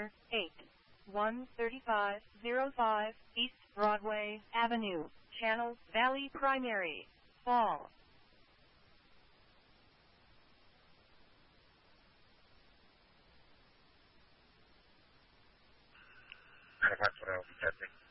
13505 East Broadway Avenue, Channel Valley Primary, Fall. That's what I'll be testing.